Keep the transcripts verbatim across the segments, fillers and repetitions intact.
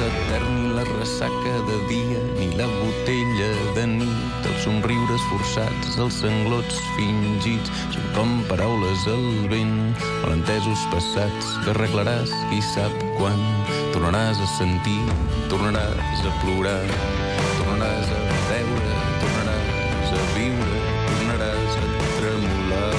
etern, ni la ressaca de dia, ni la botella de nit, els somriures forçats, els sanglots fingits, són com paraules al vent, malentesos passats que arreglaràs qui sap quan. Tornaràs a sentir, tornaràs a plorar, tornaràs a veure, tornaràs a viure, tornaràs a tremolar.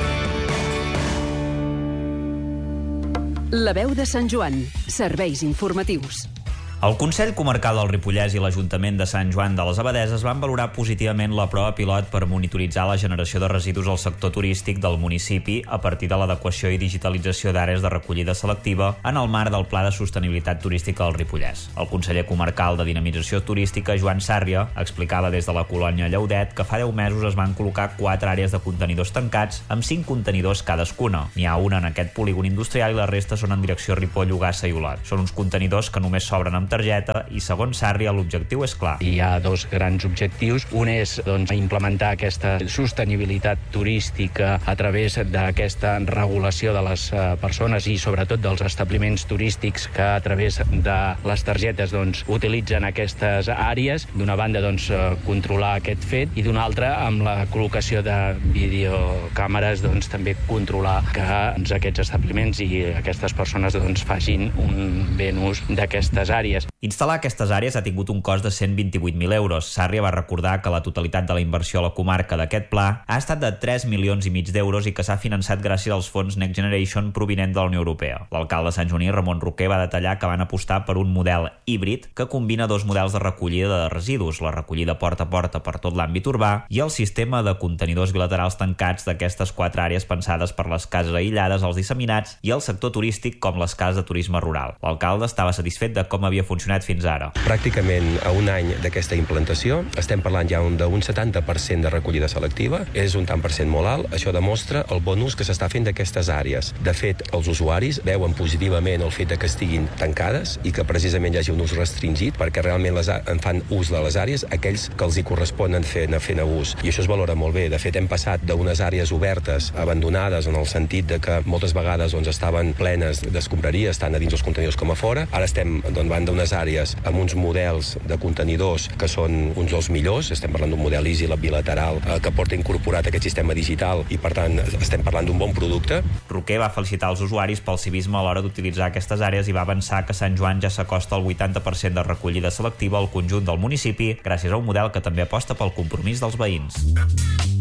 La veu de Sant Joan. Serveis informatius. El Consell Comarcal del Ripollès i l'Ajuntament de Sant Joan de les Abadesses van valorar positivament la prova pilot per monitoritzar la generació de residus al sector turístic del municipi a partir de l'adequació i digitalització d'àrees de recollida selectiva en el marc del Pla de Sostenibilitat Turística del Ripollès. El conseller comarcal de Dinamització Turística, Joan Sàrria, explicava des de la colònia Llaudet que fa deu mesos es van col·locar quatre àrees de contenidors tancats amb cinc contenidors cadascuna. N'hi ha una en aquest polígon industrial i la resta són en direcció Ripoll, Ogassa i Olot. Són uns contenidors que només s'obren amb targeta i, segons Sàrria, l'objectiu és clar. Hi ha dos grans objectius. Un és doncs, implementar aquesta sostenibilitat turística a través d'aquesta regulació de les uh, persones i sobretot dels establiments turístics que a través de les targetes doncs, utilitzen aquestes àrees. D'una banda, doncs, uh, controlar aquest fet i d'una altra, amb la col·locació de videocàmeres, doncs, també controlar que doncs, aquests establiments i aquestes persones doncs, facin un ben ús d'aquestes àrees. Instal·lar aquestes àrees ha tingut un cost de cent vint-i-vuit mil euros. Sàrria va recordar que la totalitat de la inversió a la comarca d'aquest pla ha estat de tres milions i mig d'euros i que s'ha finançat gràcies als fons Next Generation provinent de la Unió Europea. L'alcalde de Sant Joaní, Ramon Roquer, va detallar que van apostar per un model híbrid que combina dos models de recollida de residus, la recollida porta a porta per tot l'àmbit urbà i el sistema de contenidors bilaterals tancats d'aquestes quatre àrees pensades per les cases aïllades, els disseminats i el sector turístic com les cases de turisme rural. L'alcalde estava satisfet de com havia funcionat fins ara. Pràcticament a un any d'aquesta implantació estem parlant ja d'un setanta per cent de recollida selectiva. És un tant per cent molt alt. Això demostra el bon ús que s'està fent d'aquestes àrees. De fet, els usuaris veuen positivament el fet de que estiguin tancades i que precisament hi hagi un ús restringit perquè realment les en fan ús de les àrees aquells que els hi corresponen fent, fent ús. I això es valora molt bé. De fet, hem passat d'unes àrees obertes, abandonades, en el sentit de que moltes vegades doncs, estaven plenes d'escombraries, tant a dins els contenidors com a fora. Ara estem doncs, davant d'unes àrees amb uns models de contenidors que són uns dels millors. Estem parlant d'un model Easy Lab bilateral eh, que porta incorporat aquest sistema digital i, per tant, estem parlant d'un bon producte. Roquer va felicitar els usuaris pel civisme a l'hora d'utilitzar aquestes àrees i va avançar que Sant Joan ja s'acosta al vuitanta per cent de recollida selectiva al conjunt del municipi gràcies a un model que també aposta pel compromís dels veïns.